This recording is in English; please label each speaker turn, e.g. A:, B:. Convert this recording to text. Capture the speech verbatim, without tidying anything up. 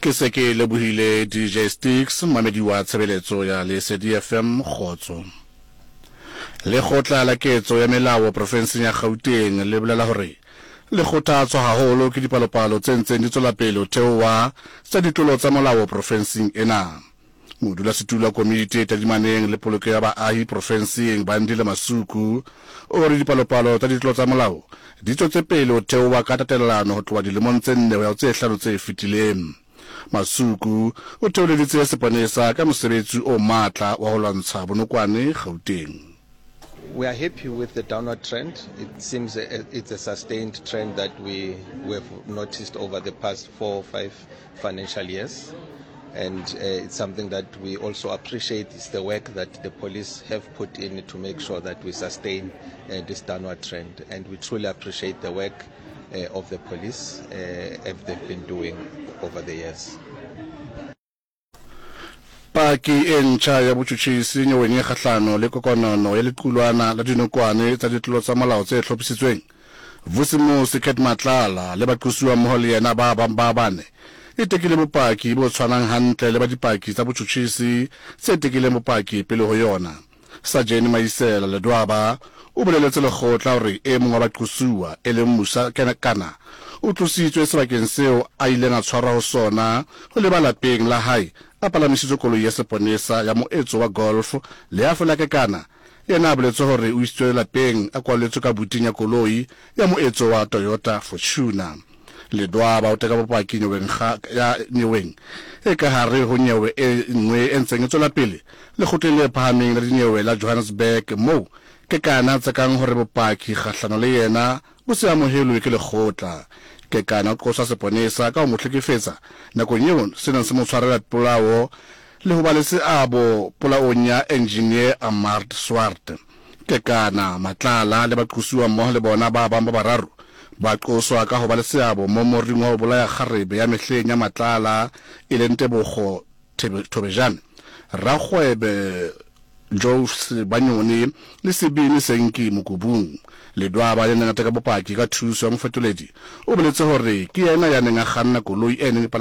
A: ke se ke lebohile D J Sticks mamedi wa tshebeletso ya Lesedi F M Khotso. Le khotla la ketso ya melao province ya Gauteng le bolela hore le kgothatswa haholo ke dipalopalo tse ntseng di tswela pele ho theoha tsa ditlolo tsa molao provinceng ena. Modula setula komiti e tadimaneng le poloko ya baahi provinceng Bandile Masuku o re dipalopalo tsa ditlolo tsa molao di tswetse pele ho theoha ka tatelano ho tloha dilemong tse nne ho ya tse hlano tse fetileng. Masuku o theoleditse seponesa ka mosebetsi o matla wa ho lwantsha bonokwane Gauteng.
B: We are happy with the downward trend. It seems it's a sustained trend that we, we have noticed over the past four or five financial years. And uh, it's something that we also appreciate is the work that the police have put in to make sure that we sustain uh, this downward trend. And we truly appreciate the work uh, of the police uh, as they've been doing over the years.
A: Paki encha ya botjhutjhisi nyeweni kgahlano le kokonono ya lequlwana la dinokwane tsa ditlolo tsa molao tse hlophisitsweng. Vusimusi Kate Matlala le baqosuwa mmoho le yena ba bang ba bane e tekile bopaki bo tshwanang hantle le ba dipaki tsa botjhutjhisi tse tekile bopaki pele ho yona. Sajeni Maisela le Dwaba o boleletse lekgotla hore e mong wa baqosuwa e leng Musa Kana o tlositswe sebakeng seo a ileng a tshwarwa ho sona ho le balapeng la hae a palamisitswe koloi ya seponesa ya moetso wa golf le a fola Kana yena a boletse hore o isitswe lapeng a kwaletswe ka buting ya koloi ya moetso wa Toyota Fortuner. Le Dwaba o teka bopaki nyeweng ya nyeweng e ka hare ho nyewe e nngwe e ntseng e tswela pele le kgotleng le phahameng la dinyewe la Johannesburg mo ke Kana tsekang hore bopaki kgahlano le yena bo se amohelwe ke lekgotla. Ke Kana o qosa seponesa ka ho mo hlekefetsa nakong eo se nang se mo tshwarela polao le ho ba le seabo polaong ya engineer Amard Swart. Ke Kana Matlala le baqosuwa mmoho le bona ba bang ba bararo ba qoswa ka ho ba le seabo mo moring wa ho bolaya kgarebe ya mehleng ya Matlala e le Ntebogo Thobejane Rakgwebe Jose Banyoni le Sebini Senki Mokubung. Le Dwaba le neng a teka bopaki ka thuso ya mofetoledi o boletse hore ke yena ya neng a kganna koloi e neng